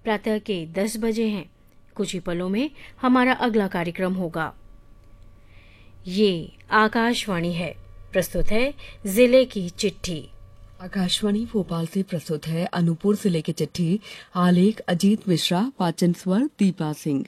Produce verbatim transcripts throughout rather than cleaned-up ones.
प्रातः के दस बजे हैं। कुछ ही पलों में हमारा अगला कार्यक्रम होगा। ये आकाशवाणी है। प्रस्तुत है जिले की चिट्ठी। आकाशवाणी भोपाल से प्रस्तुत है अनूपपुर जिले की चिट्ठी। आलेख अजीत मिश्रा, वाचन स्वर दीपा सिंह।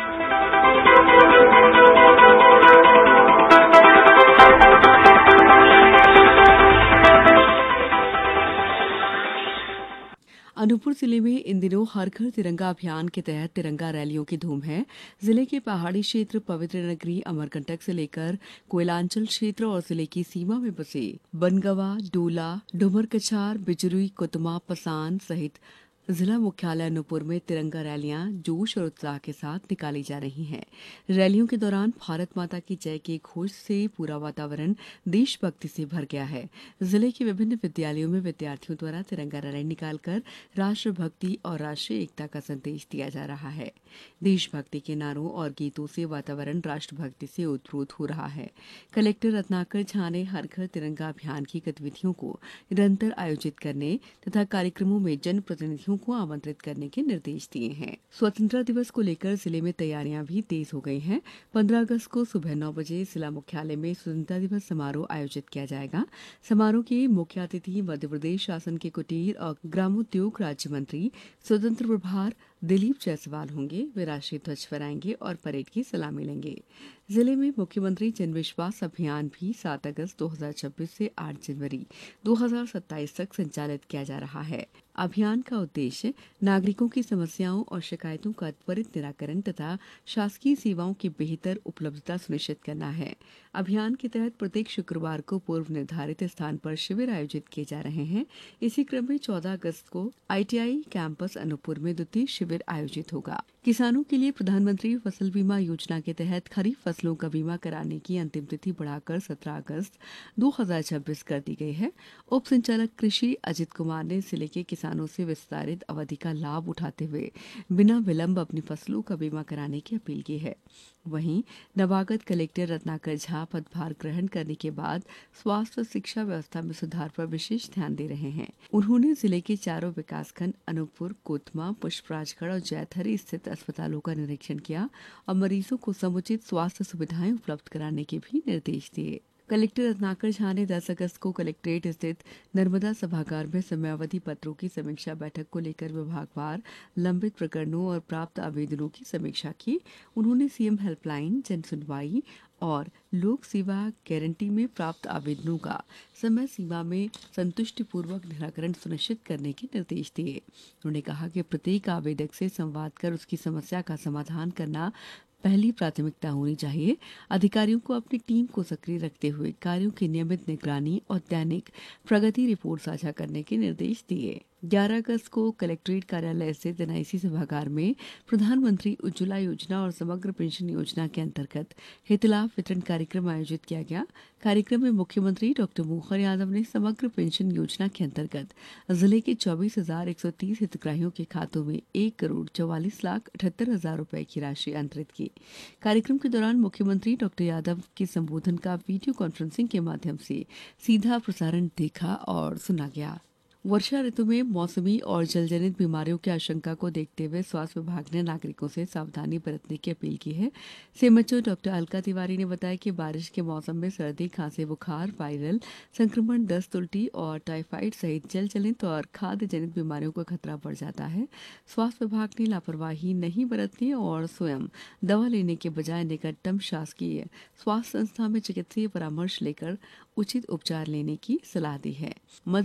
अनूपपुर जिले में इन दिनों हर घर तिरंगा अभियान के तहत तिरंगा रैलियों की धूम है। जिले के पहाड़ी क्षेत्र पवित्र नगरी अमरकंटक से लेकर कोयलांचल क्षेत्र और जिले की सीमा में बसे बनगवा, डोला, डुमरकछार, बिजरुई, कुतमा, पसान सहित जिला मुख्यालय अनूपपुर में तिरंगा रैलियां जोश और उत्साह के साथ निकाली जा रही हैं। रैलियों के दौरान भारत माता की जय के घोष से पूरा वातावरण देशभक्ति से भर गया है। जिले के विभिन्न विद्यालयों में विद्यार्थियों द्वारा तिरंगा रैली निकालकर राष्ट्रभक्ति और राष्ट्रीय एकता का संदेश दिया जा रहा है। देशभक्ति के नारों और गीतों से वातावरण राष्ट्रभक्ति से ओतप्रोत हो रहा है। कलेक्टर रत्नाकर झा ने हर घर तिरंगा अभियान की गतिविधियों को निरंतर आयोजित करने तथा कार्यक्रमों में जनप्रतिनिधियों को आमंत्रित करने के निर्देश दिए हैं। स्वतंत्रता दिवस को लेकर जिले में तैयारियां भी तेज हो गई हैं। पंद्रह अगस्त को सुबह नौ बजे जिला मुख्यालय में स्वतंत्रता दिवस समारोह आयोजित किया जाएगा। समारोह के मुख्य अतिथि मध्य प्रदेश शासन के कुटीर और ग्रामोद्योग राज्य मंत्री स्वतंत्र प्रभार दिलीप जायसवाल होंगे। वे राष्ट्रीय ध्वज फहराएंगे और परेड की सलामी लेंगे। जिले में मुख्यमंत्री जन विश्वास अभियान भी सात अगस्त दो हज़ार छब्बीस से आठ जनवरी दो हज़ार सत्ताईस तक संचालित किया जा रहा है। अभियान का उद्देश्य नागरिकों की समस्याओं और शिकायतों का त्वरित निराकरण तथा शासकीय सेवाओं की बेहतर उपलब्धता सुनिश्चित करना है। अभियान के तहत प्रत्येक शुक्रवार को पूर्व निर्धारित स्थान पर शिविर आयोजित किए जा रहे हैं। इसी क्रम में चौदह अगस्त को आईटीआई कैंपस अनूपपुर में द्वितीय शिविर आयोजित होगा। किसानों के लिए प्रधानमंत्री फसल बीमा योजना के तहत खरीफ फसलों का बीमा कराने की अंतिम तिथि बढ़ाकर सत्रह अगस्त दो हज़ार छब्बीस कर दी गई है। उप संचालक कृषि अजित कुमार ने जिले के किसानों से विस्तारित अवधि का लाभ उठाते हुए बिना विलंब अपनी फसलों का बीमा कराने की अपील की है। वहीं नवागत कलेक्टर रत्नाकर झा पदभार ग्रहण करने के बाद स्वास्थ्य और शिक्षा व्यवस्था में सुधार पर विशेष ध्यान दे रहे हैं। उन्होंने जिले के चारों विकासखंड अनूपपुर, कोतमा, पुष्पराजगढ़ और जैथरी स्थित अस्पतालों का निरीक्षण किया और मरीजों को समुचित स्वास्थ्य सुविधाएं उपलब्ध कराने के भी निर्देश दिए। कलेक्टर रत्नाकर झा ने दस अगस्त को कलेक्ट्रेट स्थित नर्मदा सभागार में समयावधि पत्रों की समीक्षा बैठक को लेकर विभागवार लंबित प्रकरणों और प्राप्त आवेदनों की समीक्षा की। उन्होंने सीएम हेल्पलाइन, जन सुनवाई और लोक सेवा गारंटी में प्राप्त आवेदनों का समय सीमा में संतुष्टिपूर्वक निराकरण सुनिश्चित करने के निर्देश दिए। उन्होंने कहा कि प्रत्येक आवेदक से संवाद कर उसकी समस्या का समाधान करना पहली प्राथमिकता होनी चाहिए। अधिकारियों को अपनी टीम को सक्रिय रखते हुए कार्यों की नियमित निगरानी और दैनिक प्रगति रिपोर्ट साझा करने के निर्देश दिए। ग्यारह अगस्त को कलेक्ट्रेट कार्यालय स्थित एनआईसी सभागार में प्रधानमंत्री उज्ज्वला योजना और समग्र पेंशन योजना के अंतर्गत हितलाभ वितरण कार्यक्रम आयोजित किया गया। कार्यक्रम में मुख्यमंत्री डॉक्टर मोहन यादव ने समग्र पेंशन योजना के अंतर्गत जिले के चौबीस हजार एक सौ तीस हितग्राहियों के खातों में एक करोड़ चौवालीस लाख अठहत्तर हजार रुपए की राशि अंतरित की। कार्यक्रम के दौरान मुख्यमंत्री डॉक्टर यादव के संबोधन का वीडियो कॉन्फ्रेंसिंग के माध्यम से सीधा प्रसारण देखा और सुना गया। वर्षा ऋतु में मौसमी और जलजनित बीमारियों की आशंका को देखते हुए स्वास्थ्य विभाग ने नागरिकों से सावधानी बरतने की अपील की है। सीएमएचओ डॉक्टर अलका तिवारी ने बताया कि बारिश के मौसम में सर्दी, खांसी, बुखार, वायरल संक्रमण, दस्त, उल्टी और टाइफाइड सहित जल जनित और खाद्य जनित बीमारियों का खतरा बढ़ जाता है। स्वास्थ्य विभाग ने लापरवाही नहीं बरतने और स्वयं दवा लेने के बजाय निकटतम शासकीय स्वास्थ्य संस्था में चिकित्सीय परामर्श लेकर उचित उपचार लेने की सलाह दी है।